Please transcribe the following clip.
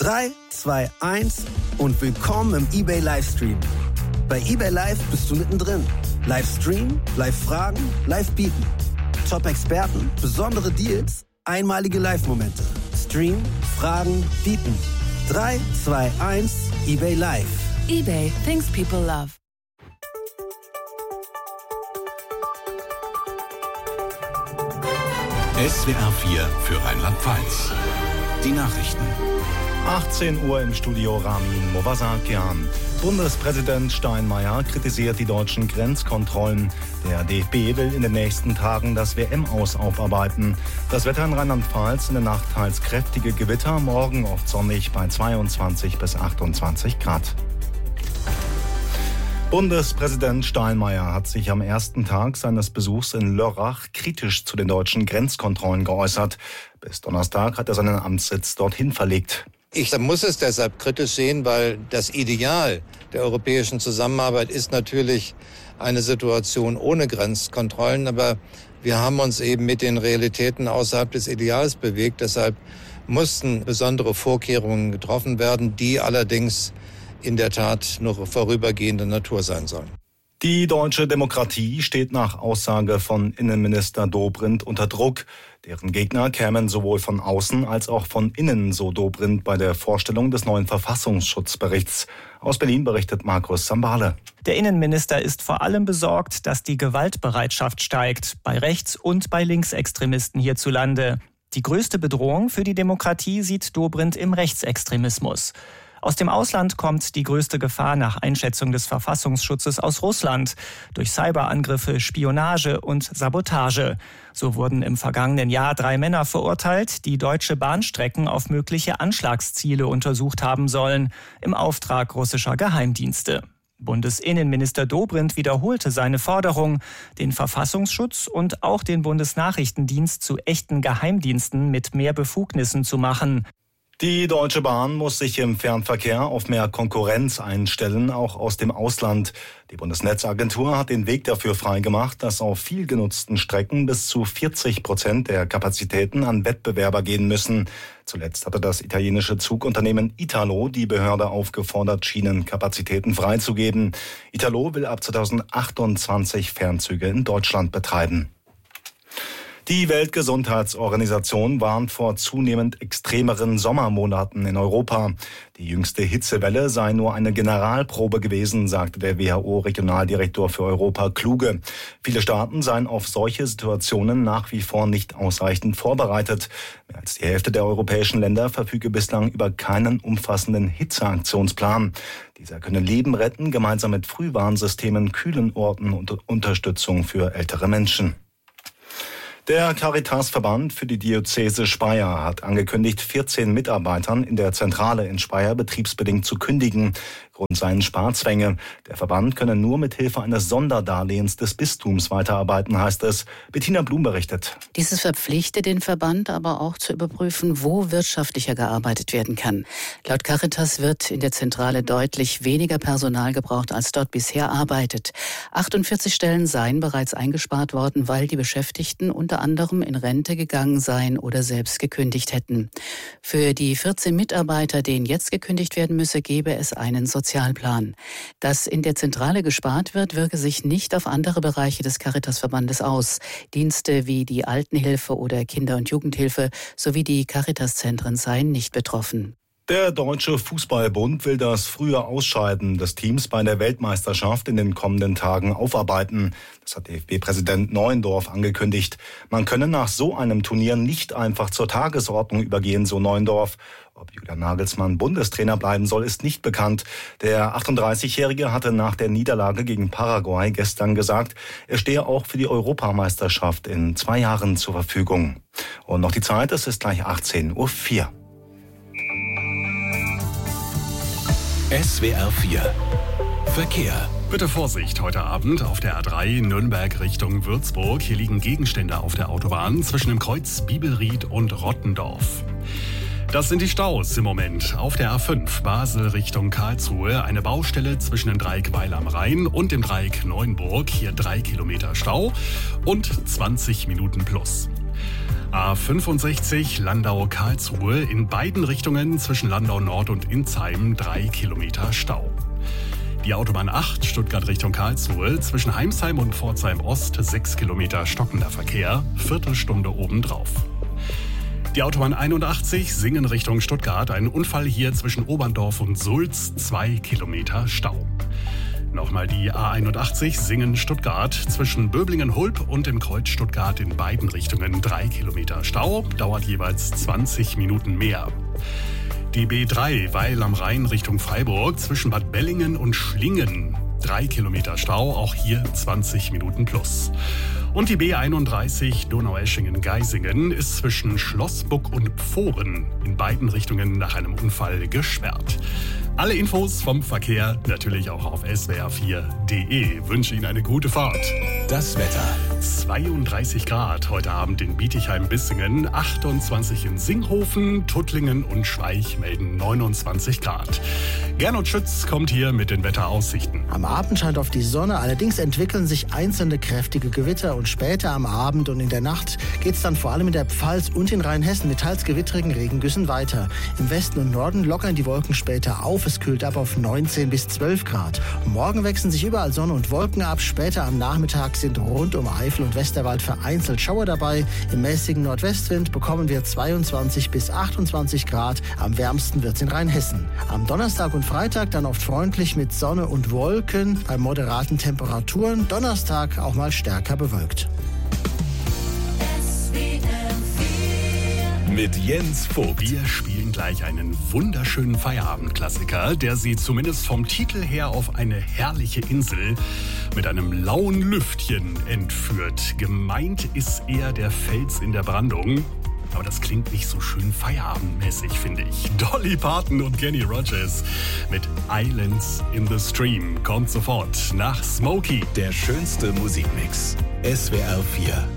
3, 2, 1 und willkommen im eBay Livestream. Bei eBay Live bist du mittendrin. Livestream, Live-Fragen, Live-Bieten. Top-Experten, besondere Deals, einmalige Live-Momente. Stream, Fragen, Bieten. 3, 2, 1, eBay Live. eBay, things people love. SWR 4 für Rheinland-Pfalz. Die Nachrichten. 18 Uhr im Studio Ramin Movasakian. Bundespräsident Steinmeier kritisiert die deutschen Grenzkontrollen. Der DFB will in den nächsten Tagen das WM-Aus aufarbeiten. Das Wetter in Rheinland-Pfalz: in der Nacht teils kräftige Gewitter, morgen oft sonnig bei 22 bis 28 Grad. Bundespräsident Steinmeier hat sich am ersten Tag seines Besuchs in Lörrach kritisch zu den deutschen Grenzkontrollen geäußert. Bis Donnerstag hat er seinen Amtssitz dorthin verlegt. Ich muss es deshalb kritisch sehen, weil das Ideal der europäischen Zusammenarbeit ist natürlich eine Situation ohne Grenzkontrollen. Aber wir haben uns eben mit den Realitäten außerhalb des Ideals bewegt. Deshalb mussten besondere Vorkehrungen getroffen werden, die allerdings in der Tat nur vorübergehender Natur sein sollen. Die deutsche Demokratie steht nach Aussage von Innenminister Dobrindt unter Druck. Deren Gegner kämen sowohl von außen als auch von innen, so Dobrindt bei der Vorstellung des neuen Verfassungsschutzberichts. Aus Berlin berichtet Markus Sambale. Der Innenminister ist vor allem besorgt, dass die Gewaltbereitschaft steigt, bei Rechts- und bei Linksextremisten hierzulande. Die größte Bedrohung für die Demokratie sieht Dobrindt im Rechtsextremismus. Aus dem Ausland kommt die größte Gefahr nach Einschätzung des Verfassungsschutzes aus Russland durch Cyberangriffe, Spionage und Sabotage. So wurden im vergangenen Jahr 3 Männer verurteilt, die deutsche Bahnstrecken auf mögliche Anschlagsziele untersucht haben sollen, im Auftrag russischer Geheimdienste. Bundesinnenminister Dobrindt wiederholte seine Forderung, den Verfassungsschutz und auch den Bundesnachrichtendienst zu echten Geheimdiensten mit mehr Befugnissen zu machen. Die Deutsche Bahn muss sich im Fernverkehr auf mehr Konkurrenz einstellen, auch aus dem Ausland. Die Bundesnetzagentur hat den Weg dafür freigemacht, dass auf viel genutzten Strecken bis zu 40% der Kapazitäten an Wettbewerber gehen müssen. Zuletzt hatte das italienische Zugunternehmen Italo die Behörde aufgefordert, Schienenkapazitäten freizugeben. Italo will ab 2028 Fernzüge in Deutschland betreiben. Die Weltgesundheitsorganisation warnt vor zunehmend extremeren Sommermonaten in Europa. Die jüngste Hitzewelle sei nur eine Generalprobe gewesen, sagte der WHO-Regionaldirektor für Europa Kluge. Viele Staaten seien auf solche Situationen nach wie vor nicht ausreichend vorbereitet. Mehr als die Hälfte der europäischen Länder verfüge bislang über keinen umfassenden Hitzeaktionsplan. Dieser könne Leben retten, gemeinsam mit Frühwarnsystemen, kühlen Orten und Unterstützung für ältere Menschen. Der Caritas-Verband für die Diözese Speyer hat angekündigt, 14 Mitarbeitern in der Zentrale in Speyer betriebsbedingt zu kündigen. Grund seien Sparzwänge. Der Verband könne nur mit Hilfe eines Sonderdarlehens des Bistums weiterarbeiten, heißt es. Bettina Blum berichtet. Dieses verpflichtet den Verband aber auch zu überprüfen, wo wirtschaftlicher gearbeitet werden kann. Laut Caritas wird in der Zentrale deutlich weniger Personal gebraucht, als dort bisher arbeitet. 48 Stellen seien bereits eingespart worden, weil die Beschäftigten unter anderem in Rente gegangen seien oder selbst gekündigt hätten. Für die 14 Mitarbeiter, denen jetzt gekündigt werden müsse, gebe es einen Sozialplan. Dass in der Zentrale gespart wird, wirke sich nicht auf andere Bereiche des Caritas-Verbandes aus. Dienste wie die Altenhilfe oder Kinder- und Jugendhilfe sowie die Caritas-Zentren seien nicht betroffen. Der Deutsche Fußballbund will das frühe Ausscheiden des Teams bei der Weltmeisterschaft in den kommenden Tagen aufarbeiten. Das hat DFB-Präsident Neuendorf angekündigt. Man könne nach so einem Turnier nicht einfach zur Tagesordnung übergehen, so Neuendorf. Ob Julian Nagelsmann Bundestrainer bleiben soll, ist nicht bekannt. Der 38-Jährige hatte nach der Niederlage gegen Paraguay gestern gesagt, er stehe auch für die Europameisterschaft in 2 Jahren zur Verfügung. Und noch die Zeit, es ist gleich 18:04 Uhr. SWR 4 Verkehr. Bitte Vorsicht heute Abend auf der A3 Nürnberg Richtung Würzburg. Hier liegen Gegenstände auf der Autobahn zwischen dem Kreuz Bibelried und Rottendorf. Das sind die Staus im Moment. Auf der A5 Basel Richtung Karlsruhe eine Baustelle zwischen dem Dreieck Weil am Rhein und dem Dreieck Neuenburg. Hier 3 Kilometer Stau und 20 Minuten plus. A65 Landau-Karlsruhe in beiden Richtungen zwischen Landau Nord und Inzheim 3 Kilometer Stau. Die Autobahn 8 Stuttgart Richtung Karlsruhe zwischen Heimsheim und Pforzheim Ost 6 Kilometer stockender Verkehr, Viertelstunde obendrauf. Die Autobahn 81 Singen Richtung Stuttgart, ein Unfall hier zwischen Oberndorf und Sulz, 2 Kilometer Stau. Nochmal die A81 Singen-Stuttgart zwischen Böblingen-Hulp und dem Kreuz Stuttgart in beiden Richtungen 3 Kilometer Stau, dauert jeweils 20 Minuten mehr. Die B3 Weil am Rhein Richtung Freiburg zwischen Bad Bellingen und Schlingen 3 Kilometer Stau, auch hier 20 Minuten plus. Und die B31 Donaueschingen-Geisingen ist zwischen Schlossbuck und Pfohren in beiden Richtungen nach einem Unfall gesperrt. Alle Infos vom Verkehr natürlich auch auf swr4.de. Wünsche Ihnen eine gute Fahrt. Das Wetter. 32 Grad heute Abend in Bietigheim-Bissingen, 28 in Singhofen, Tuttlingen und Schweich melden 29 Grad. Gernot Schütz kommt hier mit den Wetteraussichten. Am Abend scheint auf die Sonne, allerdings entwickeln sich einzelne kräftige Gewitter und später am Abend und in der Nacht geht es dann vor allem in der Pfalz und in Rheinhessen mit teils gewittrigen Regengüssen weiter. Im Westen und Norden lockern die Wolken später auf, es kühlt ab auf 19 bis 12 Grad. Morgen wechseln sich überall Sonne und Wolken ab, später am Nachmittag sind rund um Eifel und Westerwald vereinzelt Schauer dabei. Im mäßigen Nordwestwind bekommen wir 22 bis 28 Grad, am wärmsten wird es in Rheinhessen. Am Donnerstag und Freitag dann oft freundlich mit Sonne und Wolken bei moderaten Temperaturen. Donnerstag auch mal stärker bewölkt. Mit Jens Vogt. Wir spielen gleich einen wunderschönen Feierabendklassiker, der Sie zumindest vom Titel her auf eine herrliche Insel mit einem lauen Lüftchen entführt. Gemeint ist eher der Fels in der Brandung. Aber das klingt nicht so schön feierabendmäßig, finde ich. Dolly Parton und Kenny Rogers mit Islands in the Stream kommt sofort nach Smokey. Der schönste Musikmix. SWR 4.